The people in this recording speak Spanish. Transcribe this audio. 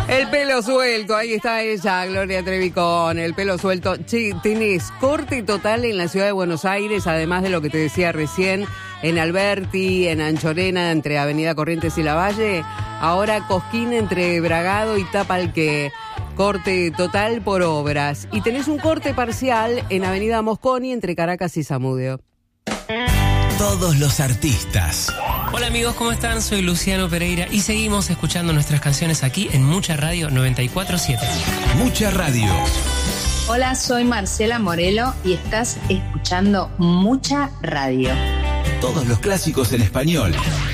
El pelo suelto, ahí está ella, Gloria Trevi con el pelo suelto. Che, tenés corte total en la ciudad de Buenos Aires, además de lo que te decía recién, en Alberti, en Anchorena, entre Avenida Corrientes y Lavalle. Ahora Cosquín entre Bragado y Tapalqué. Corte total por obras. Y tenés un corte parcial en Avenida Mosconi, entre Caracas y Zamudio. Todos los artistas. Hola amigos, ¿cómo están? Soy Luciano Pereira y seguimos escuchando nuestras canciones aquí en Mucha Radio 94.7. Mucha Radio. Hola, soy Marcela Morelo y estás escuchando Mucha Radio. Todos los clásicos en español.